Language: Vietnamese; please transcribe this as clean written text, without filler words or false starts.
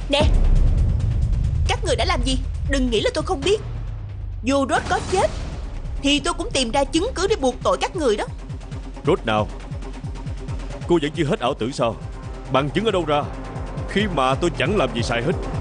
Nè, các người đã làm gì? Đừng nghĩ là tôi không biết. Dù Rốt có chết thì tôi cũng tìm ra chứng cứ để buộc tội các người đó. Rốt nào? Cô vẫn chưa hết ảo tưởng sao? Bằng chứng ở đâu ra khi mà tôi chẳng làm gì sai hết?